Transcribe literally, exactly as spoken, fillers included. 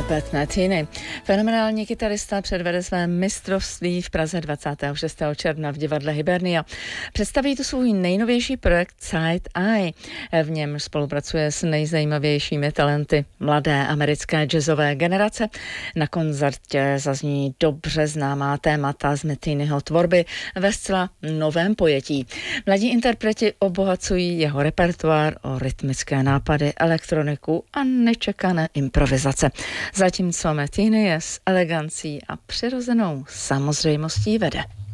Pat Metheny. Fenomenální kytarista předvede své mistrovství v Praze dvacátého šestého června v divadle Hibernia. Představí tu svůj nejnovější projekt Side Eye. V něm spolupracuje s nejzajímavějšími talenty mladé americké jazzové generace. Na koncertě zazní dobře známá témata z Methenyho tvorby ve zcela novém pojetí. Mladí interpreti obohacují jeho repertoár o rytmické nápady, elektroniku a nečekané improvizace. Zatímco Metheny je s elegancí a přirozenou samozřejmostí vede.